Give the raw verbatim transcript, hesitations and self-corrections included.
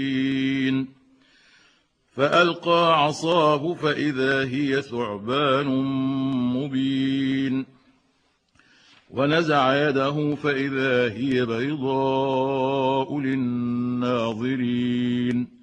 فألقى عصاه فإذا هي ثعبان مبين ونزع يده فإذا هي بيضاء للناظرين